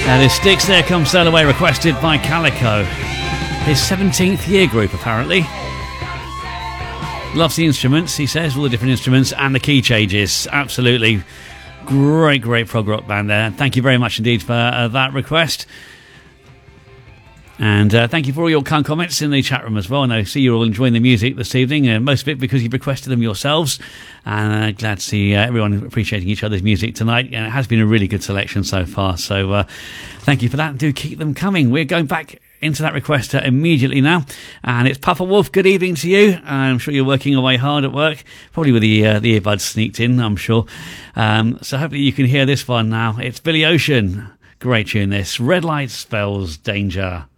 There's Sticks There Come Sail Away, requested by Calico. His 17th year group, apparently. Loves the instruments, he says, all the different instruments and the key changes. Absolutely great prog rock band there. Thank you very much indeed for that request. And thank you for all your kind comments in the chat room as well. And I see you're all enjoying the music this evening, most of it because you've requested them yourselves. And glad to see everyone appreciating each other's music tonight. And it has been a really good selection so far. So thank you for that. Do keep them coming. We're going back into that request immediately now. And it's Papa Wolf. Good evening to you. I'm sure you're working away hard at work, probably with the earbuds sneaked in, I'm sure. So hopefully you can hear this one now. It's Billy Ocean. Great tune this. Red Light Spells Danger.